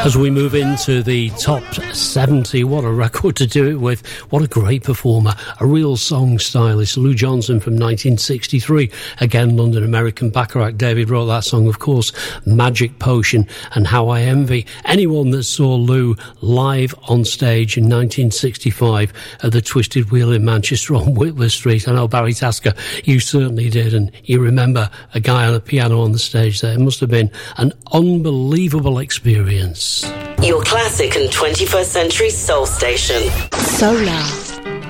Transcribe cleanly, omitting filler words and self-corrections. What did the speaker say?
As we move into the top 70, what a record to do it with. What a great performer. A real song stylist. Lou Johnson from 1963. Again, London American Bacharach. David wrote that song, of course. Magic Potion and How I Envy anyone that saw Lou live on stage in 1965 at the Twisted Wheel in Manchester on Whitworth Street. I know, Barry Tasker, you certainly did, and you remember a guy on a piano on the stage there. It must have been an unbelievable experience. Your classic and 21st century soul station. Solar.